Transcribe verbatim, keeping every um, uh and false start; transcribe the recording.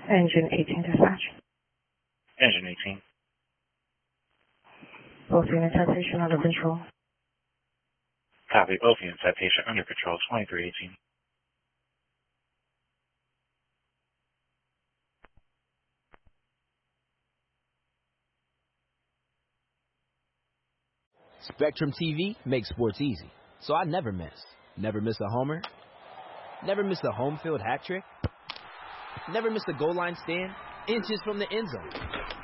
Engine eighteen dispatch. Engine eighteen. Both units have patient under control. Copy. Both units have patient under control. twenty-three eighteen. Spectrum T V makes sports easy, so I never miss. Never miss a homer. Never miss a home field hat trick. Never miss a goal line stand. Inches from the end zone.